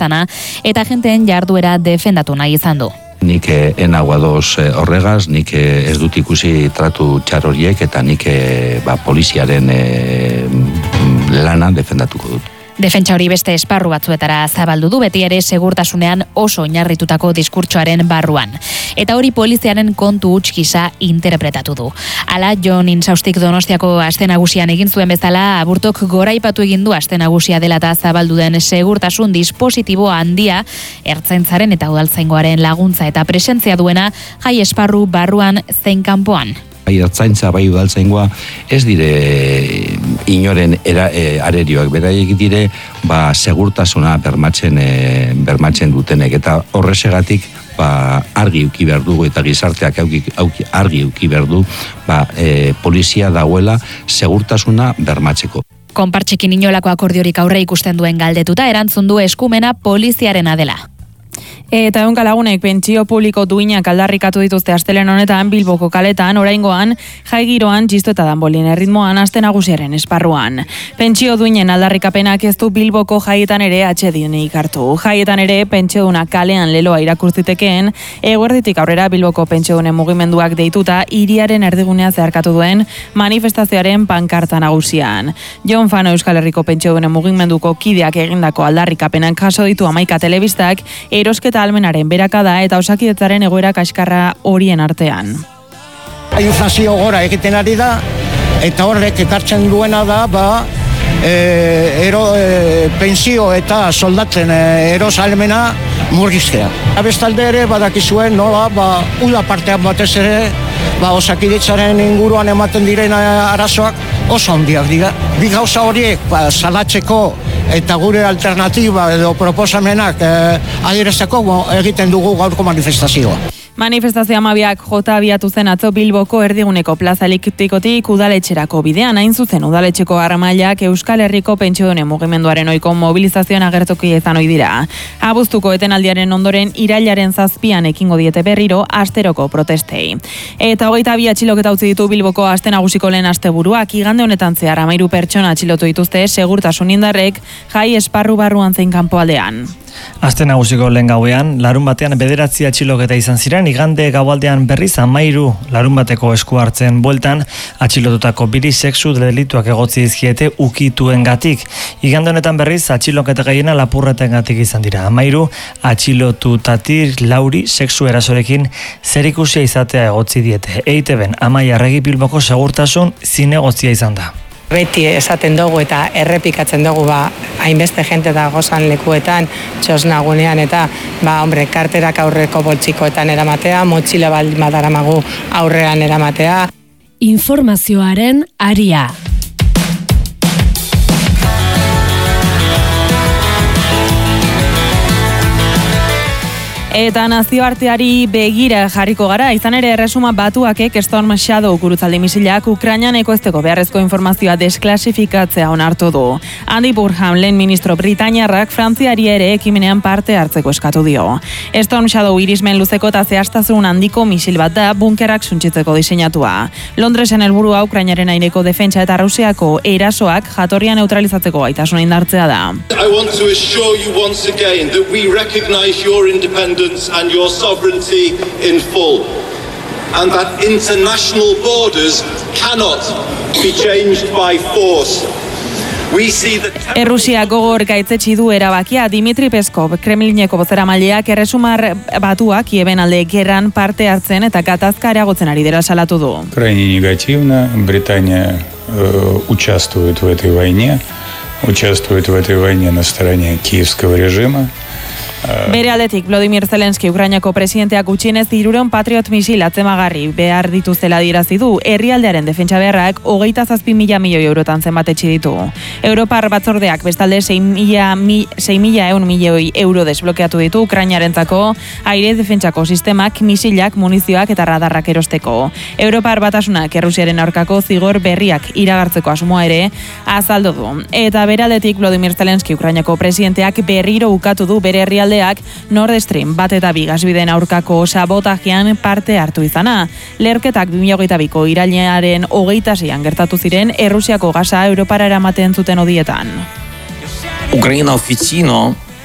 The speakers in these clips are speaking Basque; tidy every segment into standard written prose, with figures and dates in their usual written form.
zana eta agenteen jarduera defendatu nahi izan du. Nik enaguadoz horregaz, nik ez dut ikusi tratu txar horiek eta nik poliziaren lana defendatuko dut. Defentsa hori beste esparru batzuetara zabaldu du, beti ere segurtasunean oso oinarritutako diskurtsoaren barruan. Eta hori poliziaren kontu huts gisa interpretatu du. Hala, Jon Insaustik Donostiako aste nagusian egin zuen bezala, Aburtok goraipatu egin du aste nagusia dela eta zabaldu den segurtasun dispositibo handia, ertzaintzaren eta udaltzaingoaren laguntza eta presentzia duena jai esparru barruan zein kanpoan. Bai ertzaintza, bai udaltzaingoa, ez dire inoren arerioak, beraiek dire segurtasuna bermatzen dutenek, eta horrezegatik argi uki behar dugu eta gizarteak argi uki behar du polizia dagoela segurtasuna bermatzeko. Konpartxekin inolako akordiorik aurre ikusten duen galdetuta, erantzun du eskumena poliziarena dela. Eta ehunka lagunek pentsio publiko duinak aldarrikatu dituzte astelehen honetan Bilboko kaletan, oraingoan jai giroan txisto eta danbolin erritmoan aste nagusiaren esparruan. Pentsio duinen aldarrikapenak ez du Bilboko jaietan ere atsedionik hartu. Jaietan ere pentsioduna kalean leloa irakurtzitekeen, eguerditik aurrera Bilboko pentsiodunen mugimenduak deituta hiriaren erdigunea zeharkatu duen manifestazioaren pankarta nagusian. Jon Fano Euskal Herriko pentsiodunen mugimenduko kideak egindako aldarrikapenak jaso ditu 11 telebistak, erosketa almenaren berakada eta Osakidetzaren egoera kaskarra horien artean. Inflazio gora egiten ari da, eta horrek ekartzen duena da, pensio eta soldatzen eros almena murriztea. Bestalde ere badakizuen nola, uda partean batez ere, Osakidetzaren inguruan ematen diren arazoak oso handiak dira. Bi gauza horiek salatzeko eta gure alternatiba edo proposamenak adierazteko egiten dugu gaurko manifestazioa. Manifestazio amabiak jota abiatu zen atzo Bilboko erdiguneko plaza eliptikotik udaletxerako bidean, hain zuzen udaletxeko armailak Euskal Herriko pentsiodunen mugimenduaren ohiko mobilizazioan agertoki izan ohi dira. Abuztuko etenaldiaren ondoren irailaren 7an ekingo diete berriro asteroko protestei. Eta 22 atxiloketa utzi ditu Bilboko aste nagusiko lehen asteburuak, igande honetan zehar 13 pertsona atxilotu dituzte segurtasun indarrek jai esparru barruan zein kanpoaldean. Aste nagusiko lehen gauean, larun batean 9 atxiloketa izan ziren, igande gaualdean berriz 13 larun bateko esku hartzen bueltan, atxilotutako biri sexu delituak egotzi dizkiete ukituengatik. Igande honetan berriz atxiloketa gehiena lapurretengatik izan dira. 13 atxilotutatik lauri sexu erasorekin zerikusia izatea egotzi diete. EITB-en Amaia Arregi Bilboko segurtasun zinegozia izan da. Beti esaten dugu eta errepikatzen dugu hainbeste jente da gozan lekuetan, txosnagunean eta karterak aurreko boltsikoetan eramatea, motxila badaramagu aurrean eramatea. Informazioaren aria. Eta nazioarteari begira jarriko gara, izan ere Erresuma Batuakek Storm Shadow gurutzaldi misilak Ukrainan ekoizteko beharrezko informazioa desklasifikatzea onartu du. Andy Burnham, lehen ministro britainiarrak, Frantziari ere ekimenean parte hartzeko eskatu dio. Storm Shadow irismen luzeko eta zehaztasun handiko misil bat da bunkerrak suntsitzeko diseinatua. Londresen helburua Ukrainaren aireko defentsa eta Rusiako erasoak jatorria neutralizatzeko gaitasuna indartzea da. I want to assure you once again that we recognize your independence and your sovereignty in full, and that international borders cannot be changed by force. Errusia gogor gaitzetsi du erabakia. Dimitri Peskov, Kremlineko bozeramaileak Erresumar Batuak Kieben alde gerran parte hartzen eta gatazka areagotzen ari dela salatu du. Крайне негативно. Британия участвует в этой войне на стороне киевского режима. Bere aldetik, Vladimir Zelensky Ukrainako presidenteak gutxienez 300 Patriot misil atzemagarri behar dituztela adierazi du. Herrialdearen defentsa beharrak 27.000 milioi eurotan zenbatetsi ditu. Europar batzordeak bestalde 6.100 milioi euro desblokeatu ditu Ukrainarentzako aire defentsako sistemak, misilak, munizioak eta radarrak erosteko. Europar batasunak Errusiaren aurkako zigor berriak iragartzeko asmoa ere azaldu du. Eta bere aldetik, Vladimir Zelensky Ukrainako presidenteak berriro ukatu du bere herrialde Nord Stream 1 eta 2 gasbideen aurkako sabotajean parte hartu izana. Leherketak 2022ko irailaren 26an gertatu ziren Errusiako gasa Europara eramaten zuten odietan. Україна офіційно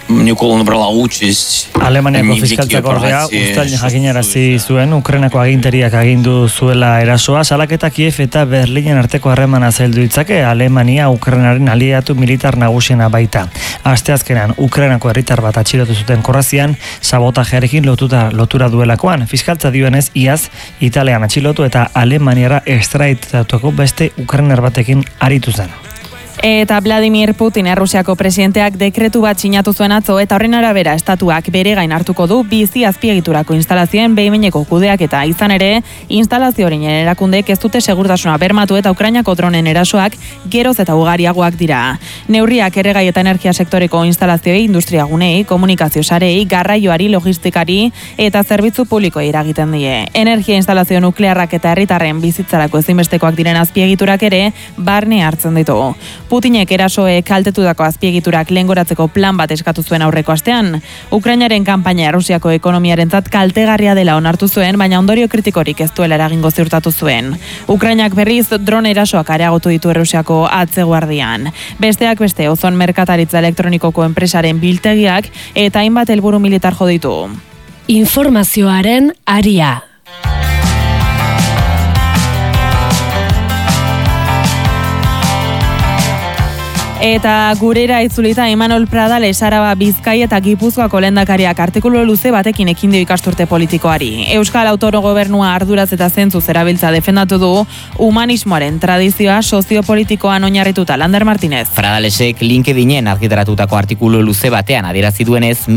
Никола набрала участь. Alemaniako fiskaltzak ordea uztailean jakinarazi zuen Ukrainako agintariak agindu zuela erasoa, salaketa Kiev eta Berlinen arteko harremana zaildu ditzake Alemania Ukrainaren aliatu militar nagusiena baita. Asteazkenean Ukrainako herritar bat atxilotu zuten korrazian sabotajearekin lotura duelakoan. Fiskaltza dioenez iaz Italian atxilotu eta Alemaniara extraditatuko beste ukrainar batekin aritu zen. Eta Vladimir Putin, Errusiako presidenteak dekretu bat sinatu zuen atzo eta horren arabera estatuak bere gain hartuko du bizi azpiegiturako instalazioen behin-behineko kudeaketa. Izan ere, instalazio horien erakundeek ez dute segurtasuna bermatu eta Ukrainako dronen erasoak geroz eta ugariagoak dira. Neurriak erregai eta energia sektoreko instalazioei, industriagunei, komunikazio sarei, garraioari, logistikari eta zerbitzu publikoei eragiten die. Energia instalazio nuklearrak eta herritarren bizitzarako ezinbestekoak diren azpiegiturak ere barne hartzen ditu. Putinek erasoek kaltetutako azpiegiturak lehengoratzeko plan bat eskatu zuen aurreko astean. Ukrainaren kanpaina Errusiako ekonomiarentzat kaltegarria dela onartu zuen, baina ondorio kritikorik ez duela eragingo ziurtatu zuen. Ukrainak berriz drone erasoak areagotu ditu Errusiako atzeguardian. Besteak beste, Ozon merkataritza elektronikoko enpresaren biltegiak eta hainbat helburu militar jo ditu. Informazioaren aria. Eta gurera itzulita Imanol Pradales Araba, Bizkai eta Gipuzkoako lehendakariak artikulu luze batekin ekin dio ikasturte politikoari. Euskal Autogobernua arduraz eta zentzuz erabiltza defendatu du humanismoaren tradizioa soziopolitikoan oinarrituta. Lander Martinez. Pradalesek LinkedInen argitaratutako artikulu luze batean adierazi duenez,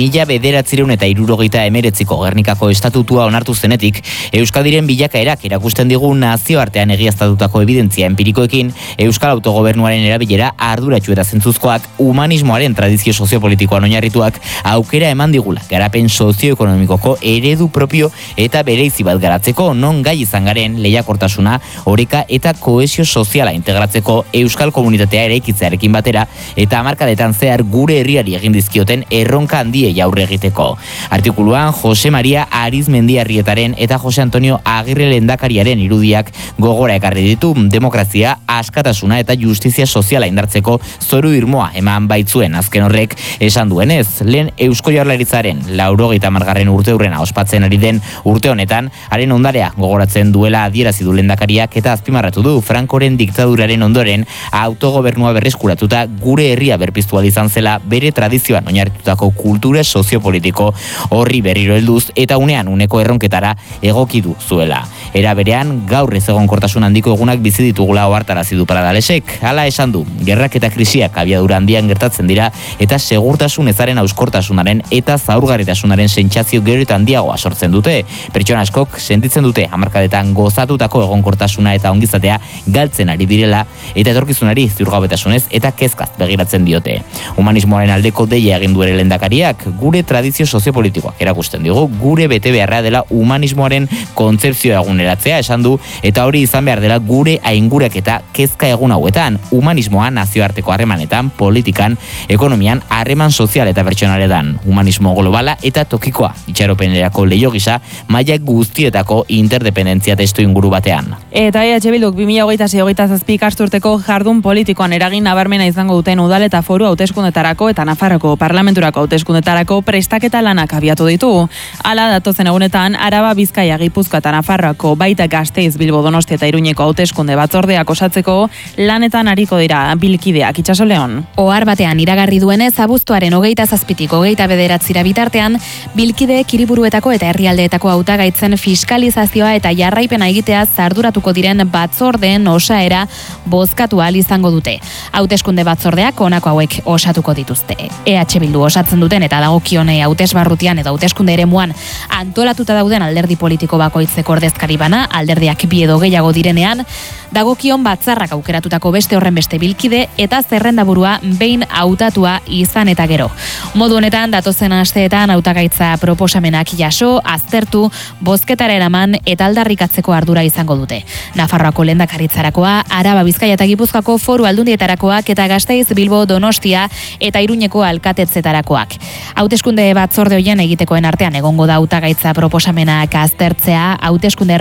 1979ko Gernikako estatutua onartu zenetik, Euskadiren bilakaerak erakusten digu nazioartean egiaztatutako evidentzia empirikoekin Euskal Autogobernuaren erabilera arduratsu eta zentzuzkoak humanismoaren tradizio soziopolitikoan oinarrituak aukera eman digula garapen sozioekonomikoko eredu propio eta bereizi bat garatzeko, non gai izan garen lehiakortasuna, oreka eta kohesio soziala integratzeko euskal komunitatea eraikitzearekin batera eta hamarkadetan zehar gure herriari egin dizkioten erronka handiei aurre egiteko. Artikuluan Jose Maria Arizmendiarrietaren eta Jose Antonio Agirre lehendakariaren irudiak gogora ekarri ditu demokrazia, askatasuna eta justizia soziala indartzeko zoru irmoa eman baitzuen. Azken horrek esan duenez, lehen Eusko Jaurlaritzaren 80. urteurrena ospatzen ari den urte honetan, haren ondarea gogoratzen duela adierazi du lehendakariak eta azpimarratu du Frankoren diktaduraren ondoren autogobernua berreskuratuta gure herria berpiztu izan zela bere tradizioan oinarritutako kultura soziopolitiko horri berriro helduz eta unean uneko erronketara egokitu zuela. Era berean, gaur ez egonkortasun handiko egunak bizi ditugula ohartarazi du Pradalesek. Hala esan du, gerrak eta krisiak abiadura handian gertatzen dira eta segurtasun ezaren auskortasunaren eta zaurgarritasunaren sentsazio gero eta handiagoa sortzen dute. Pertsona askok sentitzen dute hamarkadetan gozatutako egonkortasuna eta ongizatea galtzen ari direla eta etorkizunari ziurgabetasunez eta kezkaz begiratzen diote. Humanismoaren aldeko deia egin du ere lehendakariak, gure tradizio soziopolitikoak erakusten digu gure bete beharra dela humanismoaren kontzepzioa eguneratzea esan du eta hori izan behar dela gure aingurak eta kezka egun hauetan, humanismoa nazioarteko harremanetan, politikan, ekonomian, harreman sozial eta pertsonaletan, humanismo globala eta tokikoa, itxaropenerako leio gisa, maila guztietako interdependentzia testu inguru batean. Eta EH Bilduk 2026-27 ikasturteko jardun politikoan eragin nabarmena izango duten udal eta foru hauteskundetarako eta Nafarroko parlamenturako hauteskundetarako prestaketa lanak abiatu ditu. Hala datozen egunetan, Araba, Bizkaia, Gipuzkoa eta Nafarroako baita Gasteiz, Bilbo, Donostia eta Iruñeko hauteskunde batzordeak osatzeko lanetan ariko dira bilkideak. Itxaso Leon. Ohar batean iragarri duenez, abuztuaren 27-tik 29 bitartean, bilkideek hiriburuetako eta herrialdeetako hautagaitzen fiskalizazioa eta jarraipena egitea zarduratuko diren batzordeen osaera bozkatu ahal izango dute. Hauteskunde batzordeak honako hauek osatuko dituzte. EH Bildu osatzen duten eta dagokione hautesbarrutian edo hauteskunde eremuan antolatuta dauden alderdi politiko bakoitzeko ordezkari bana, alderdiak bi edo gehiago direnean, dagokion batzarrak aukeratutako beste horren beste bilkide eta zerrendaburua behin hautatua izan eta gero. Modu honetan, datozen asteetan hautagaitza proposamenak jaso, aztertu, bozketara eraman eta aldarrikatzeko ardura izango dute. Nafarroako lehendakaritzarakoa, Araba, Bizkaia eta Gipuzkoako foru aldundietarakoak eta Gasteiz, Bilbo, Donostia eta Iruñeko alkatetzetarakoak. Hauteskunde batzorde horien egitekoen artean egongo da hautagaitza proposamenak aztertzea, hauteskunde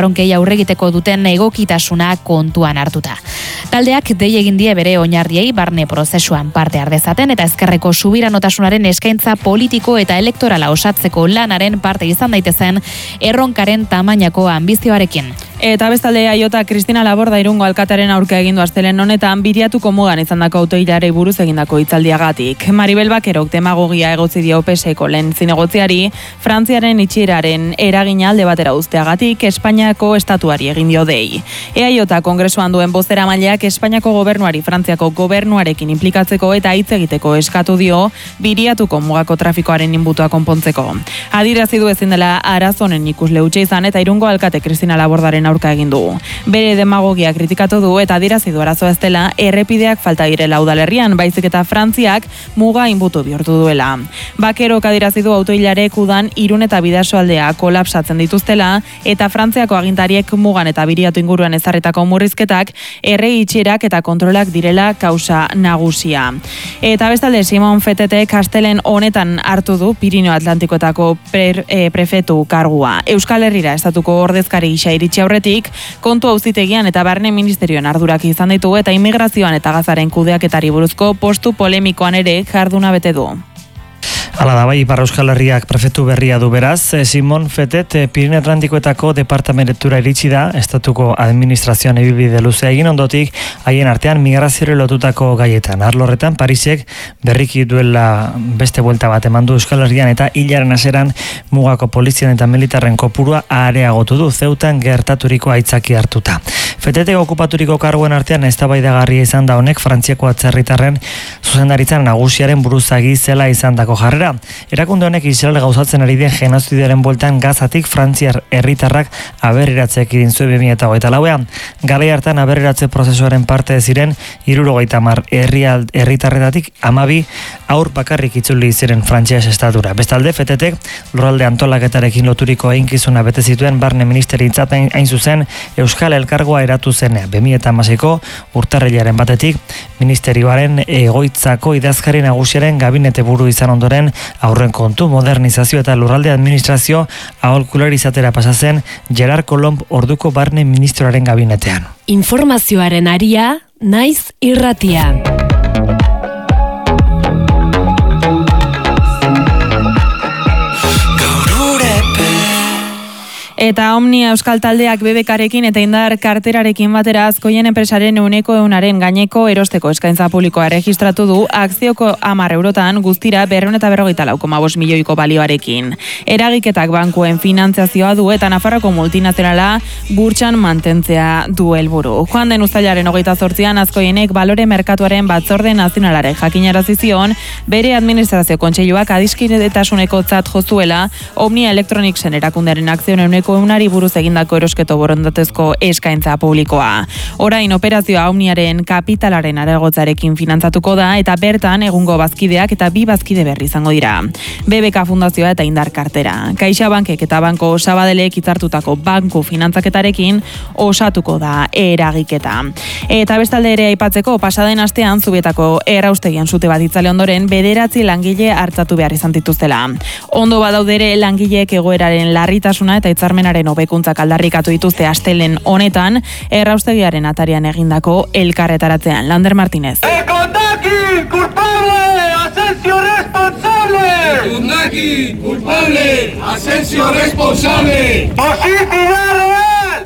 erronkei aurregiteko duten egokitasuna kontuan hartuta. Taldeak dei egin die bere oinarriei barne prozesuan parte har dezaten eta ezkerreko subiranotasunaren eskaintza politiko eta elektorala osatzeko lanaren parte izan daitezen erronkaren tamainako ambizioarekin. Eta bestalde Aiota Kristina Laborda Irungo alkatearen aurka egindu astelen honetan Biriatuko mugan izandako autoilarei buruz egindako hitzaldiagatik. Maribel Bakerok demagogia egotzi dio PSeko lehen zinegotziari, Frantziaren itxieraren eragina alde batera uzteagatik Espainiako estatuari egin dio dei. Aiota kongresuan duen bozeramaileak Espainiako gobernuari Frantziako gobernuarekin inplikatzeko eta hitz egiteko eskatu dio Biriatuko mugako trafikoaren inbutua konpontzeko. Adierazi du ezin dela arazo honen ikusle hutsa izan eta Irungo alkate Kristina Labordaren aurka egin du. Bere demagogia kritikatu du eta adierazi du arazoa ez dela errepideak falta direla udalerrian, baizik eta Frantziak muga inbutu bihurtu duela. Bakerok adierazi du autoilarek udan Irun eta Bidasoaldea kolapsatzen dituztela eta Frantziako agintariek mugan eta Biriatu inguruan ezarritako murrizketak errei itxierak eta kontrolak direla kausa nagusia. Eta bestalde Simon Fetetek astelen honetan hartu du Pirineo Atlantikoetako prefetu kargua. Euskal Herrira estatuko ordezkari gisa iritsi aurretik, kontu auzitegian eta barne ministerioan ardurak izan ditu eta immigrazioan eta gazaren kudeaketari buruzko postu polemikoan ere jarduna bete du. Hala da, bai, Ipar Euskal Herriak prefetu berria du beraz. Simon Fetet Pirineo Atlantikoetako departamentura iritsi da, estatuko administrazioan ibilbide luzea egin ondotik, haien artean migrazioari lotutako gaietan. Arlo horretan, Parisek berriki duela beste buelta bat eman du Euskal Herrian eta hilaren hasieran mugako polizian eta militarren kopurua areagotu du, Zeutan gertaturiko aitzaki hartuta. Fetetek okupaturiko karguen artean eztabaidagarria izan da honek Frantziako atzerritarren zuzendaritzan nagusiaren buruzagi zela izandako jarrera. Erakunde honek Israel gauzatzen ari den genozidiaren bueltan Gazatik Frantziar herritarrak aberriratze ekidin zuen 2024ean. Garai hartan aberriratze prozesuaren parte ziren 70 herritarretatik 12 haur bakarrik itzuli ziren Frantzias estatura. Bestalde, Fetetek lurralde antolaketarekin loturiko eginkizuna bete zituen barne ministeritzat hain zuzen Euskal Elkargoa eratu zen 2016ko urtarrilaren batetik ministerioaren egoitzako idazkari nagusiaren gabinete buru izan ondoren aurren kontu, modernizazio eta lurralde administrazio aholkularizatera pasazen Gerard Colomb orduko barne ministroaren gabinetean. Informazioaren aria, naiz irratia. Eta Omnia Euskal Taldeak BBKarekin eta Indar karterarekin batera Azkoien enpresaren 100% gaineko erosteko eskaintza publikoa erregistratu du akzioko 10 eurotan guztira 254,5 milioiko balioarekin. Eragiketak bankuen finantziazioa du eta Nafarroko multinazionala burtsan mantentzea du helburu. Joan den uztailaren 28an Azkoienek balore merkatuaren batzorde nazionalare jakinarazi zion bere administrazio kontseiluak adiskidetasuneko jozuela Omnia Electronicsen erakundearen akzioen Omnari buruz egindako erosketo borondatezko eskaintza publikoa. Orain operazioa Omniaren kapitalaren areagotzarekin finantzatuko da eta bertan egungo bazkideak eta 2 bazkide berri izango dira. BBK Fundazioa eta Indar kartera. CaixaBankek eta Banko Sabadelek hitzartutako banku finantzaketarekin osatuko da eragiketa. Eta bestalde ere aipatzeko pasaden astean Zubietako erraustegian sute bat itzale ondoren 9 langile hartzatu behar izan dituztela. Ondo badaudere langileek egoeraren larritasuna eta hitzarmenaren hobekuntzak aldarrikatu dituzte astelen honetan erraustegiaren atarian egindako elkarretaratzean. Lander Martínez. Ekondaki, culpable, Asensio responsable. Ekondaki, culpable, Asensio responsable. Positiba real.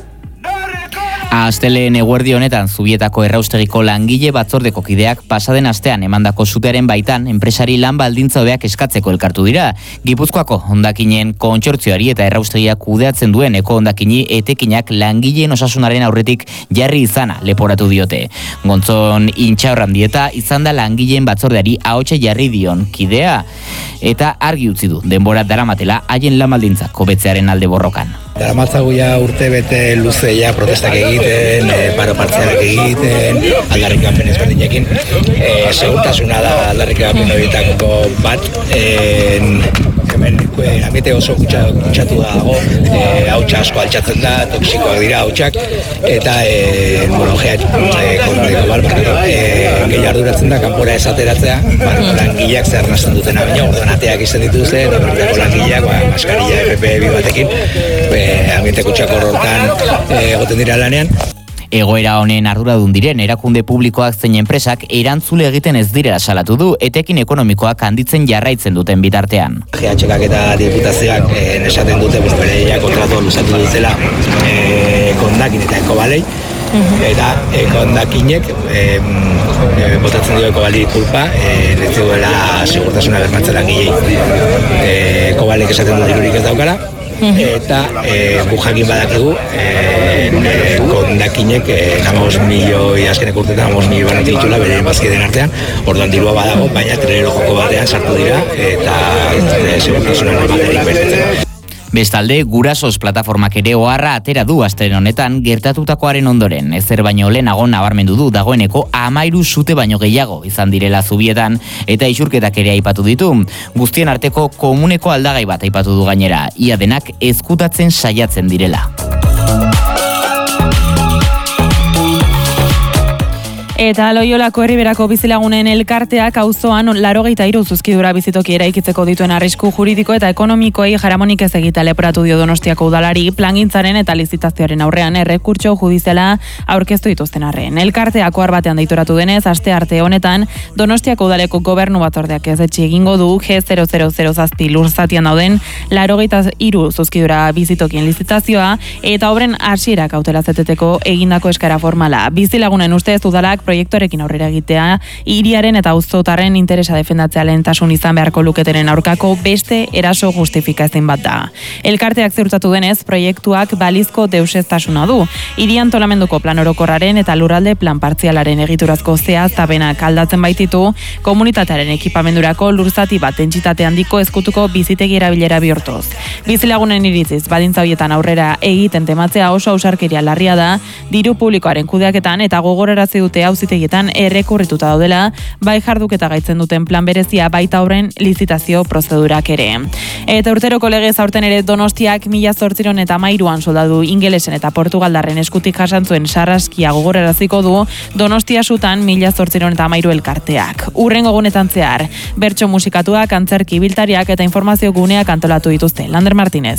Asteleen eguerdi honetan Zubietako erraustegiko langile batzordeko kideak pasaden astean emandako sutearen baitan enpresari lan baldintza hobeak eskatzeko elkartu dira. Gipuzkoako hondakinen kontsortzioari eta erraustegiak kudeatzen duen eko hondakini etekinak langileen osasunaren aurretik jarri izana leporatu diote. Gontzon Intxaurrandieta izan da langileen batzordeari ahotsa jarri dion kidea eta argi utzi du denbora daramatela haien lan baldintzak hobetzearen alde borrokan. Daramatzagu ja urte bete luzeia protestak egiten, paro partzialak egiten, aldarrikapen ezberdinekin. Segurtasuna da aldarrikapen horietako bat, hemen ambiente oso kutsatu dago, hautsa asko altxatzen da, toksikoak dira hautsak, eta, gehi arduratzen da, kanpora esateratzea, langileak zer nazten dutena, baina orduan ateak izan dituzte, eta bertako langileak, maskarilla FP2 batekin, ambiente kutsakor hortan egoten dira lanean. Egoera honen arduradun diren erakunde publikoak zein enpresak erantzule egiten ez direla salatu du, etekin ekonomikoak handitzen jarraitzen duten bitartean. GHK eta diputazioak esaten dute bere kontratua luzatu dutela Kondakin eta Ekobalei, eta Kondakinek botatzen dio Ekobali kulpa, ez duela segurtasuna bermatzen langilei. Ekobalek esaten du dirurik ez daukara, eta jakin badakigu Kondakinek 15 milioi azkeneko urtetan 15 milioi banatu ditula bere bazkideen artean, orduan dirua badago, baina trenero joko batean sartu dira eta segurtasuna normalderik betetzen. Bestalde, Gurasos plataformak ere oharra atera du asteren honetan gertatutakoaren ondoren. Ezer baino lehenago nabarmendu du dagoeneko 13 sute baino gehiago izan direla zubietan eta isurketak ere aipatu ditu. Guztien arteko komuneko aldagai bat aipatu du gainera, ia denak ezkutatzen saiatzen direla. Eta Loiolako Herriberako bizilagunen elkarteak auzoan 83 zuzkidura bizitoki eraikitzeko dituen arrisku juridiko eta ekonomikoei jaramonik ez egitea leporatu dio Donostiako udalari plangintzaren eta lizitazioaren aurrean errekurtso judiziala aurkeztu dituzten arren. Elkarteak ohar batean deitoratu denez, aste arte honetan Donostiako udaleko gobernu batzordeak ezetsi egingo du G0007 lurzatian dauden 83 zuzkidura bizitokien lizitazioa eta obren hasiera kautela zeteteko egindako eskara formala. Bizilagunen ustez udalak proiektuarekin aurrera egitea, hiriaren eta auzotarren interesa defendatzea lehentasun izan beharko luketenen aurkako beste eraso justifikazioen bat da. Elkarteak ziurtatu denez, proiektuak balizko deuseztasuna du. Hiri antolamenduko plan orokorraren eta lurralde plan partzialaren egiturazko zehaztapenak aldatzen baititu, komunitatearen ekipamendurako lurzati bat dentsitate handiko ezkutuko bizitegi erabilera bihurtuz. Bizilagunen iritziz, badintza horietan aurrera egiten tematzea oso ausarkeria larria da, diru publikoaren kudeaketan eta gogorarazi dute auzitegietan errekurrituta daudela, bai jarduketa gaitzen duten plan berezia baita horren lizitazio prozedurak ere. Eta urteroko legez aurten ere Donostiak 1813 soldadu ingelesen eta portugaldarren eskutik jasan zuen sarraskia gogoraraziko du Donostia sutan 1813 elkarteak. Urrengo egunetan zehar, bertso musikatuak, antzerki biltariak eta informazio guneak antolatu dituzte. Lander Martínez.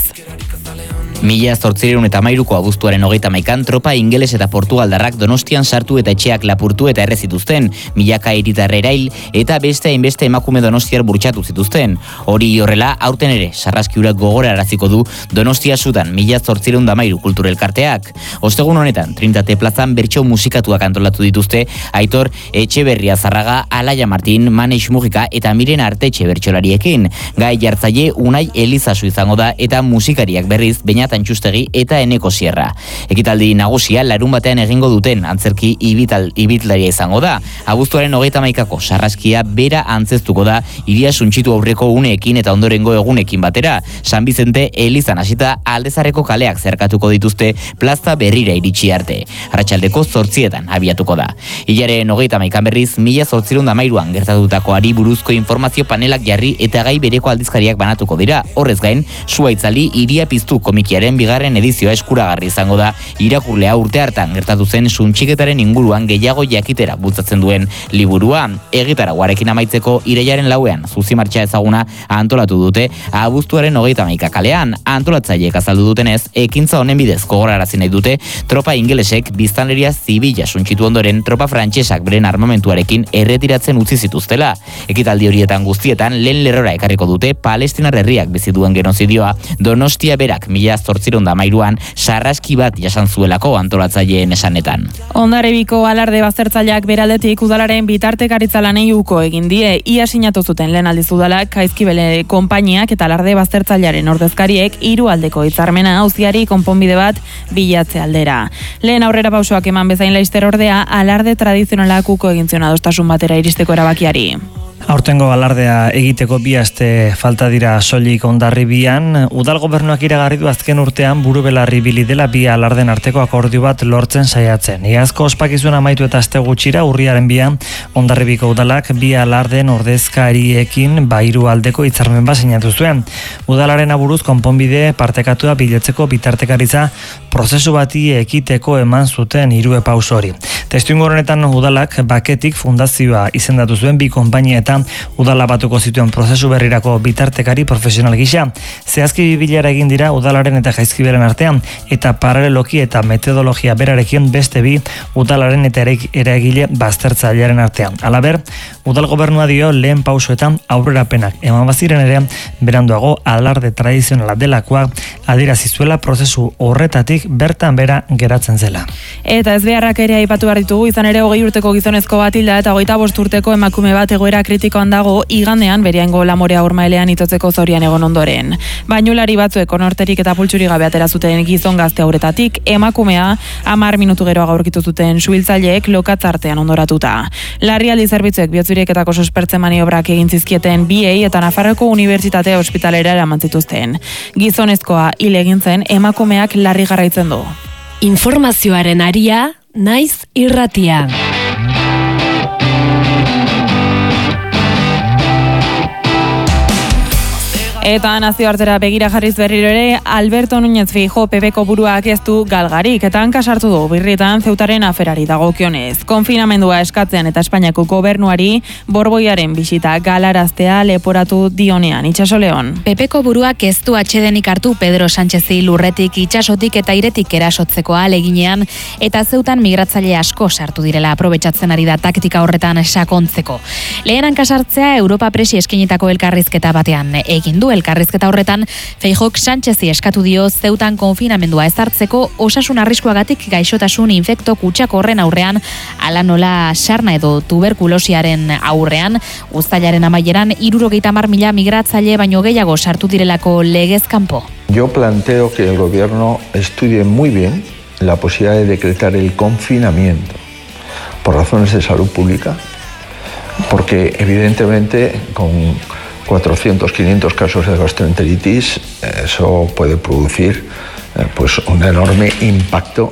1813ko abuztuaren 31an tropa ingeles eta portugaldarrak Donostian sartu eta etxeak lapurtu eta erre zituzten, milaka hiritar erail eta beste hainbeste emakume donostiar burtsatu zituzten. Hori horrela, aurten ere, sarraskiurak gogoraraziko du Donostia sutan 1813 kulturelkarteak. Ostegun honetan, Trinitate plazan bertso musikatuak antolatu dituzte, Aitor Etxeberria Zarraga, Alaia Martin, Maneix Mujika eta Miren Artetxe bertsolariekin. Gai jartzaile Unai Elizasu izango da eta musikariak berriz Beñat Antxustegi eta Eneko Sierra. Ekitaldi nagusia larun batean egingo duten antzerki ibitlaria izango da. Abuztuaren 31ko sarraskia bera antzeztuko da hiria suntsitu aurreko uneekin eta ondorengo egunekin batera. San Bizente elizan hasita Aldezarreko kaleak zerkatuko dituzte plaza berrira iritsi arte. Arratsaldeko 8etan abiatuko da. Hilaren 31 berriz 1813an gertatutakoari buruzko informazio panelak jarri eta gai bereko aldizkariak banatuko dira. Horrez gain, Suaitzali hiria piztu komikiaren bigarren edizioa eskuragarri izango da irakurlea urte hartan gertatu zen suntxiketaren inguruan gehiago jakitera bultzatzen duen liburua. Egitaraguarekin amaitzeko irailaren 4ean zuzimartxa ezaguna antolatu dute abuztuaren 31 kalean. Antolatzaileek azaldu dutenez, ekintza honen bidez gogorarazi nahi dute tropa ingelesek biztanleria zibila suntsitu ondoren tropa frantsesak beren armamentuarekin erretiratzen utzi zituztela. Ekitaldi horietan guztietan lehen lerrora ekarriko dute Palestinar herriak bizi duen genozidioa Donostia berak 1813an sarraski bat jasan zuelako antolatzaileen esanetan. Hondarribiko alarde baztertzaileak beraldetik udalaren bitartekaritza lanei uko egin die. Ia sinatu zuten lehen aldiz udalak Jaizkibele konpainiak eta alarde baztertzailearen ordezkariek 3 aldeko hitzarmena auziari konponbide bat bilatze aldera. Lehen aurrera pausoak eman bezain Laister ordea alarde tradizionalak uko egin zion adostasun batera iristeko erabakiari. Aurtengo alardea egiteko 2 aste falta dira soilik Hondarribian. Udal gobernuak iragarri du azken urtean burubelarri ibili dela 2 alarden arteko akordio bat lortzen saiatzen. Iazko ospakizuna amaitu eta aste gutxira urriaren 2 Hondarribiko udalak 2 alarden ordezkariekin 3 aldeko hitzarmen bat sinatu zuen. Udalaren aburuz konponbide partekatua bilatzeko bitartekaritza prozesu bati ekiteko eman zuten 3 pauso hori. Testuinguru honetan udalak Baketik fundazioa izendatu zuen 2 konpainia eta udala batuko zituen prozesu berrirako bitartekari profesional gisa. Zehazki bilara egin dira udalaren eta jaizkiberen artean eta paraleloki eta metodologia berarekin beste 2 udalaren eta eragile baztertzailearen artean. Halaber, udal gobernua dio lehen pausoetan aurrerapenak eman baziren ere beranduago alarde tradizionala delakoa adierazi zuela prozesu horretatik bertan bera geratzen zela. Eta ez beharrak ere aipatu behar ditugu, izan ere 20 urteko gizonezko bat hilda eta 25 urteko emakume bat egoera kritikoan dago igandean bereango Lamorea Urmaelean itotzeko zorian egon ondoren. Bainulari batzuek onorterik eta pultsuri gabe atera zuten gizon gazte aurretatik, emakumea 10 minutu geroago aurkitu zuten suhiltzaileek lokatzartean ondoratuta. Larrialdi zerbitzuek bihotzurieketako suspertze maniobrak egin zizkieten biei eta Nafarroko Unibertsitate ospitalera eraman zituzten. Gizonezkoa hil egin zen, emakumeak larri jarraitzen du. Informazioaren aria, naiz irratia. Eta nazioartera begira jarriz berriro ere, Alberto Núñez Feijóo PPko buruak ez du galgarik eta hanka sartu du birrietan Zeutaren aferari dagokionez. Konfinamendua eskatzen eta Espainiako gobernuari borboiaren bisita galaraztea leporatu dionean. Itxaso Leon. PPko buruak ez du atsedenik hartu Pedro Sánchezi lurretik, itxasotik eta airetik erasotzeko ahaleginean eta Zeutan migratzaile asko sartu direla aprobetxatzen ari da taktika horretan sakontzeko. Lehen hanka sartzea Europa presi eskainitako elkarrizketa batean egin du. Elkarrizketa horretan, Feijóok Sánchezi eskatu dio Zeutan konfinamendua ezartzeko osasun arriskuagatik gaixotasun infekto kutxako horren aurrean, ala nola sarna edo tuberkulosiaren aurrean, uztailaren amaieran 70.000 migratzaile baino gehiago sartu direlako legez kanpo. Yo planteo que el gobierno estudie muy bien la posibilidad de decretar el confinamiento por razones de salud pública, porque evidentemente con 400, 500 casos de gastroenteritis, eso puede producir pues un enorme impacto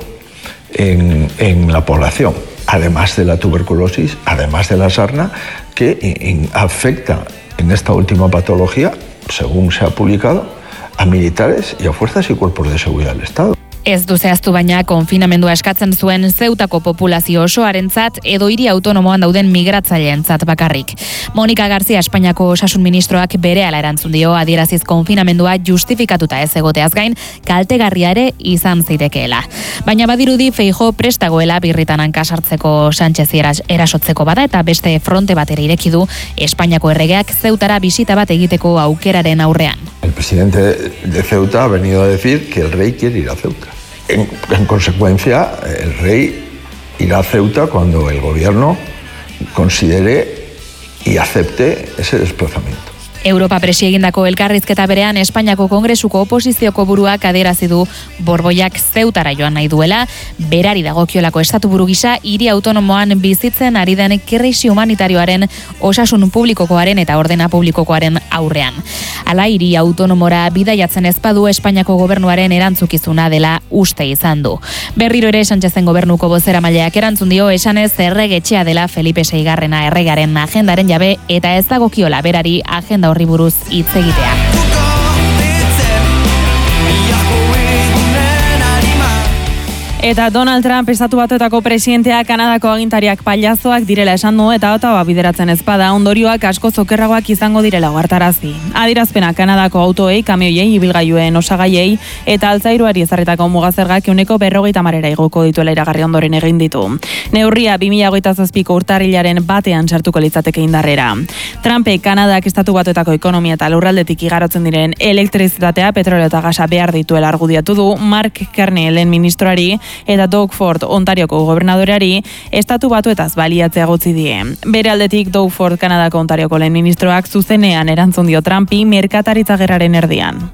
en la población, además de la tuberculosis, además de la sarna, que afecta en esta última patología, según se ha publicado, a militares y a fuerzas y cuerpos de seguridad del Estado. Ez du zehaztu baina konfinamendua eskatzen zuen Zeutako populazio osoarentzat edo hiri autonomoan dauden migratzaileentzat bakarrik. Monika García Espainiako osasun ministroak berehala erantzun dio adieraziz konfinamendua justifikatuta ez egoteaz gain kaltegarria ere izan zitekeela. Baina badirudi Feijóo prestagoela birritan hanka sartzeko Sánchezi erasotzeko bada eta beste fronte bat ere ireki du Espainiako erregeak Zeutara bisita bat egiteko aukeraren aurrean. El presidente de Ceuta ha venido a decir que el rey quiere ir a Ceuta. En consecuencia, el rey irá a Ceuta cuando el gobierno considere y acepte ese desplazamiento. Europa presi egindako elkarrizketa berean Espainiako Kongresuko oposizioko buruak adierazi du borboiak Zeutara joan nahi duela, berari dagokiolako estatuburu gisa hiri autonomoan bizitzen ari den krisi humanitarioaren, osasun publikokoaren eta ordena publikokoaren aurrean. Hala hiri autonomora bidaiatzen ezpadu Espainiako gobernuaren erantzukizuna dela uste izan du. Berriro ere Sánchezen gobernuko bozeramaileak erantzun dio esanez erregetxea dela Felipe VI erregaren agendaren jabe eta ez dagokiola berari agenda horri buruz hitz egitea. Eta Donald Trump estatu batuetako presidentea Kanadako agintariak pailazoak direla esan du eta Ottawa bideratzen ezpada ondorioak asko zokerragoak izango direla ohartarazi. Adirazpena Kanadako autoei, kamioiei, ibilgailuen osagaiei eta altzairuari ezarritako mugazergak 50% igoko dituela iragarri ondoren egin ditu. Neurria 2027ko urtarrilaren batean sartuko litzateke indarrera. Trumpek Kanadak estatu batuetako ekonomia eta lurraldetik igarotzen diren elektrizitatea, petrolio eta gasa behar dituela argudiatu du Mark Carney lehen ministroari eta Doug Ford Ontarioko gobernadoreari estatu batuetaz baliatzea gutzi die. Bere aldetik Doug Ford Kanadako Ontarioko lehen ministroak zuzenean erantzun dio Trumpi merkataritza gerraren erdian.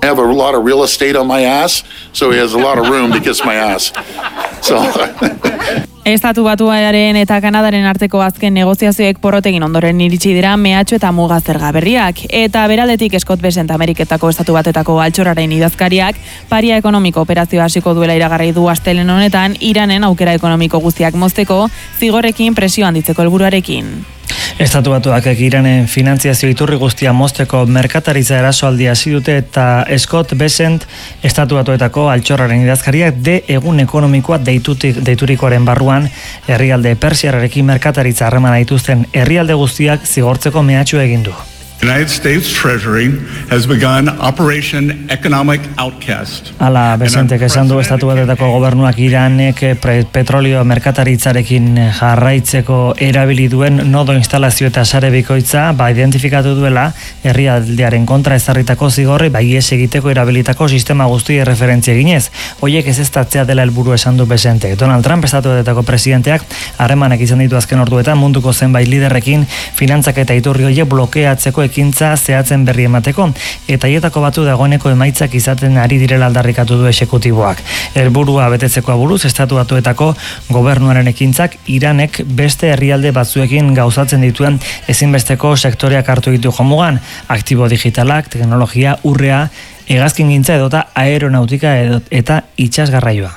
I have a lot of real estate on my ass, so he has a lot of room to kiss my ass. So... Estatu Batuaren eta Kanadaren arteko azken negoziazioek porrotegin ondoren iritsi dira mehatxu eta muga zerga berriak. Eta beraldetik Scott Bessent Ameriketako Estatu Batetako altxorraren idazkariak paria ekonomiko operazioa hasiko duela iragarri du astelehen honetan Iranen aukera ekonomiko guztiak mozteko zigorrekin presio handitzeko helburuarekin. Estatu Batuak Iranen finantziazio iturri guztia mozteko merkataritza erasoaldia hasi dute eta Scott Bessent Estatu Batuetako altxorraren idazkariak egun ekonomikoa deiturikoaren barruan herrialde persiarrarekin merkataritza harremana dituzten herrialde guztiak zigortzeko mehatxu egin du. The United States Treasury has begun Operation Economic Outcast. Hala, Bessentek esan du Estatu Batuetako gobernuak Iranek petrolio merkataritzarekin jarraitzeko erabili duen nodo instalazio eta sare bikoitza identifikatu duela herrialdearen kontra ezarritako zigorri ihes egiteko erabilitako sistema guzti referentzia eginez. Hoiek ezeztatzea dela helburu esan du Bessentek. Donald Trump Estatu Batuetako presidenteak harremanak izan ditu azken orduetan munduko zenbait liderrekin finantzak eta iturri horiek blokeatzeko ekintza zehatzen berri emateko eta haietako batu dagoeneko emaitzak izaten ari direla aldarrikatu du exekutiboak. Helburua betetzeko buruz Estatu Batuetako gobernuaren ekintzak Iranek beste herrialde batzuekin gauzatzen dituen ezinbesteko sektoreak hartu ditu jomugan, aktibo digitalak, teknologia, urrea, hegazkingintza edota aeronautika eta itsasgarraioa.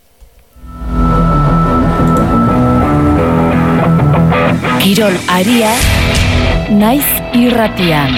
Kirol aria naiz irratian.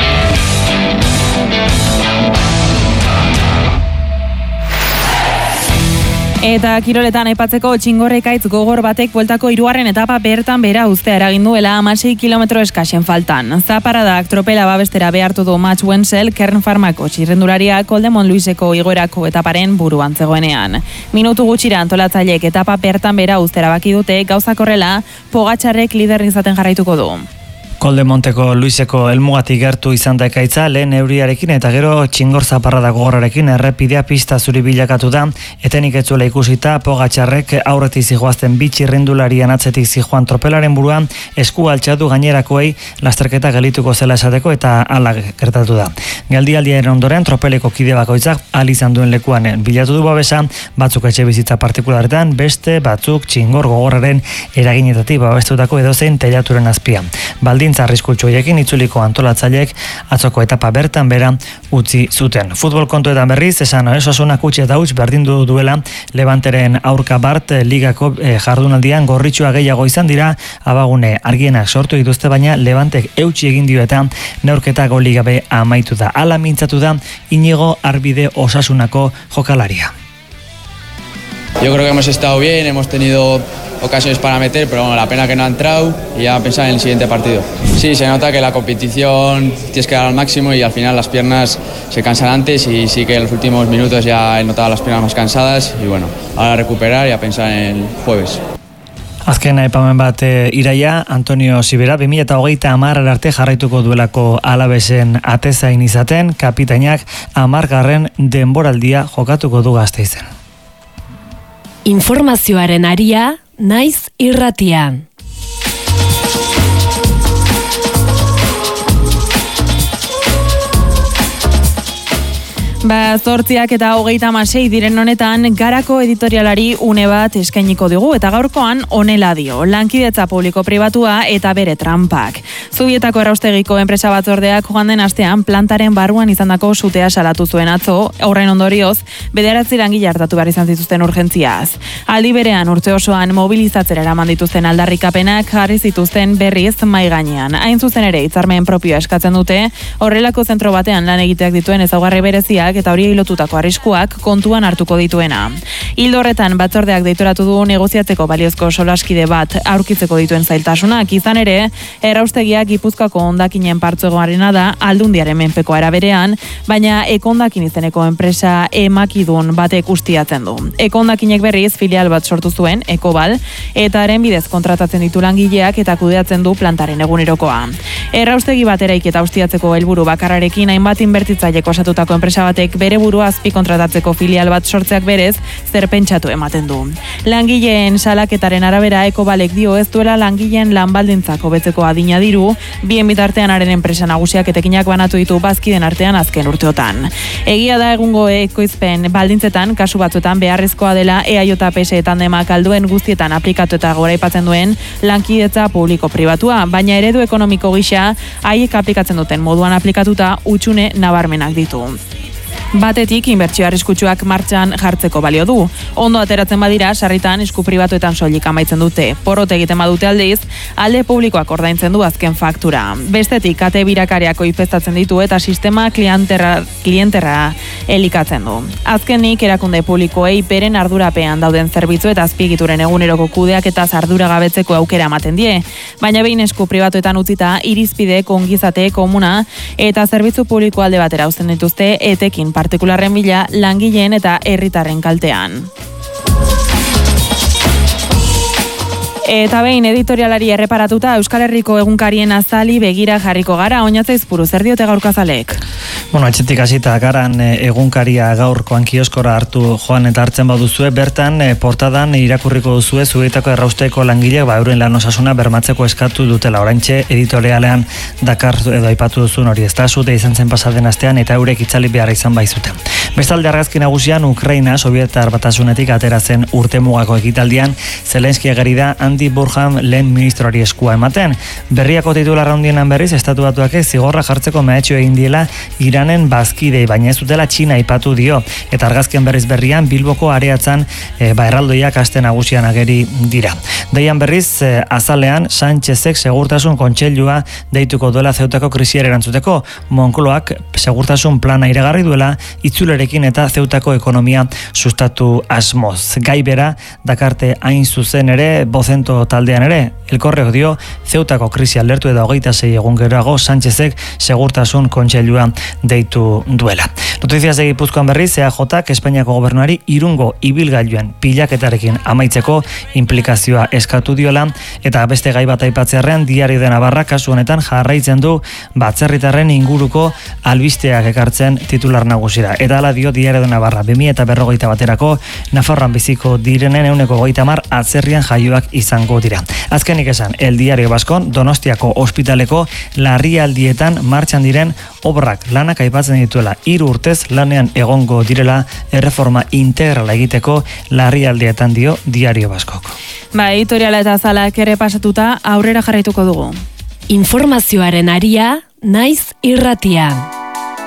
Eta kiroletan aipatzeko txingorrekaitz gogor batek bueltako 3. etapa bertan bera uztea eragin duela 16 kilometro eskasen faltan. Zaparadak tropela babestera behartu du Matt Wenzel, Kern Farmako txirrendularia Koldemon Luiseko igoerako etaparen buruan zegoenean. Minutu gutxira antolatzaileek etapa bertan bera uztera baki dute, gauzak horrela Pogačarrek lider izaten jarraituko du. Koldemonteko Luiseko helmugatik gertu izan da ekaitza lehen euriarekin eta gero txingor zaparrada gogorrarekin errepidea pista zuri bilakatu da, etenik etzuela ikusita Pogačarrek aurretik zijoazten bi txirrendularian atzetik zijoan tropelaren buruan esku altxatu gainerakoei lasterketa gelituko zela esateko eta hala gertatu da. Geldialdiaren ondoren tropeleko kide bakoitzak ahal izan duen lekuan bilatu du babesa, batzuk etxe bizitza partikularretan, beste batzuk txingor gogorraren eraginetatik babestutako edozein teilaturen azpian. Baldintza arriskutsu horiekin itzuliko antolatzaileek atzoko etapa bertan bera utzi zuten. Futbol kontuetan berriz, esan Osasunak utzi eta huts berdindu duela Levanteren aurka Bart ligako jardunaldian gorritxua gehiago izan dira, abagune argienak sortu dituzte baina Levantek eutsi egin dio eta neurketa goli gabe amaitu da. Hala mintzatu da Iñigo Arbide Osasunako jokalaria. Yo creo que hemos estado bien, hemos tenido ocasiones para meter, pero bueno, la pena que no ha entrado y ya pensar en el siguiente partido. Sí, se nota que la competición tienes que dar al máximo y al final las piernas se cansan antes y sí que en los últimos minutos ya he notado las piernas más cansadas y bueno, ahora recuperar y a pensar en el jueves. Azken aipamen bat iraia, Antonio Sibera 2030 arte jarraituko duelako Alavesen atezain izaten, kapitainak 10. denboraldia jokatuko du Gasteizen. Informazioaren aria naiz irratian. Ba, 8 eta 36 diren honetan Garako editorialari une bat eskainiko dugu eta gaurkoan honela dio, lankidetza publiko-pribatua eta bere trampak. Zubietako Erraustegiko enpresa batzordeak joan den astean plantaren barruan izandako sutea salatu zuen atzo, horren ondorioz, 9 langile hartatu behar izan zituzten urgentziaz. Aldi berean urte osoan mobilizatzera eraman dituzten aldarrikapenak jarri zituzten berriz mai gainean. Hain zuzen ere hitzarmen propioa eskatzen dute, horrelako zentro batean lan egiteak dituen ezaugarri bereziak eta hori lotutako arriskuak kontuan hartuko dituena. Ildo horretan batzordeak deitoratu du negoziatzeko baliozko solaskide bat aurkitzeko dituen zailtasunak, izan ere, Erraustegiak Gipuzkoako hondakinen partzuegoarena da Aldundiaren menpekoa era berean, baina Ekondakin izeneko enpresa emakidun batek ustiatzen du. Ekondakinek berriz filial bat sortu zuen, Ekobal, eta haren bidez kontratatzen ditu langileak eta kudeatzen du plantaren egunerokoa. Erraustegi bat eraiketa ustiatzeko helburu bakarrarekin hainbat inbertitzailek osatutako enpresa batek batek bere burua azpikontratatzeko filial bat sortzeak berez zer pentsatu ematen du. Langileen salaketaren arabera Ekobalek dio ez duela langileen lanbaldintzak hobetzeko adina diru, bien bitartean haren enpresa nagusiak etekinak banatu ditu bazkiden artean azken urteotan. Egia da egungo ekoizpen baldintzetan kasu batzuetan beharrezkoa dela EAJ-PS tandemak alduen guztietan aplikatu eta goraipatzen duen lankidetza publiko-pribatua, baina eredu ekonomiko gisa haiek aplikatzen duten moduan aplikatuta hutsune nabarmenak ditu. Batetik, inbertsio arriskutsuak martxan jartzeko balio du. Ondo ateratzen badira, sarritan esku pribatuetan soilik amaitzen dute. Porrot egiten badute aldiz, alde publikoak ordaintzen du azken faktura. Bestetik, kate birakariako ipeztatzen ditu eta sistema klienterra elikatzen du. Azkenik, erakunde publikoei beren ardurapean dauden zerbitzu eta azpiegituren eguneroko kudeak eta ardura gabetzeko aukera ematen die. Baina behin esku pribatuetan utzita, irizpide, ongizate, komuna eta zerbitzu publiko alde batera uzten dituzte etekin partikularren bila langileen eta herritarren kaltean. Eta behin editorialari erreparatuta Euskal Herriko egunkarien azali begira jarriko gara, Oñatze Izpuru, zer diote gaurko azalek? Etxetik hasita garan egunkaria gaurkoan kioskora hartu joan eta hartzen baduzue, bertan portadan irakurriko duzue zuetako errausteko langileak euren lan osasuna bermatzeko eskatu dutela. Oraintxe editorialean dakar edo aipatu duzun hori, ez da zute izan zen pasaden astean eta eurek itzali behar izan baizuten. Bestalde argazki nagusian Ukraina Sobietar Batasunetik atera zen urtemugako ekitaldian Zelenski ageri da Andy Burham lehen ministroari eskua ematen. Berriako titularra handienan berriz estatu batuak zigorra jartzeko mehatxu egin diela Iranen bazkidei, baina ez dutela Txina aipatu dio. Eta argazkian berriz berrian Bilboko areatzan erraldoiak aste nagusian ageri dira. Deian berriz azalean Sánchezek segurtasun kontseilua deituko duela Zeutako krisiari erantzuteko. Moncloak segurtasun plana iragarri duela itzulerekin eta Zeutako ekonomia sustatu asmoz. Gai bera dakarte hain zuzen ere Bozento taldean ere. Elkorreok dio Zeutako krisia lertu eta 26 egun geroago Sánchezek segurtasun kontseilua deitu duela. Noticias de Gipuzkoan berriz, EAJak Espainiako gobernuari Irungo ibilgailuen pilaketarekin amaitzeko implikazioa eskatu diola, eta beste gai bat aipatzearrean Diario de Navarra kasu honetan jarraitzen du batzerritarren inguruko albisteak ekartzen titular nagusira. Eta hala dio Diario de Navarra 2040 baterako Nafarroan biziko direnen 130 atzerrian jaioak izango dira. Azkenik esan, El Diario Baskon Donostiako ospitaleko larrialdietan martxan diren obrak lanak aipatzen dituela 3 urtez lanean egongo direla erreforma integrala egiteko larrialdietan dio Diario Baskok. Editoriala eta azalak ere pasatuta aurrera jarraituko dugu. Informazioaren aria naiz irratian.